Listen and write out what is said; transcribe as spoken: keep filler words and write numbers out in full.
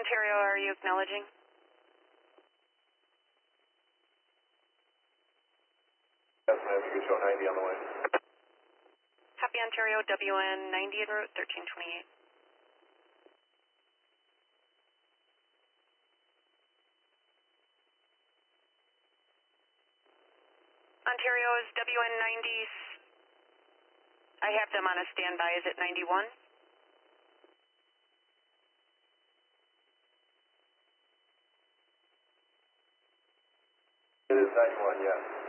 Ontario, are you acknowledging? Yes, ma'am, you can show ninety on the way. Copy Ontario, W N ninety en route, thirteen twenty-eight. Ontario, is W N ninety, I have them on a standby, is it ninety-one? It is ninety-one, yes.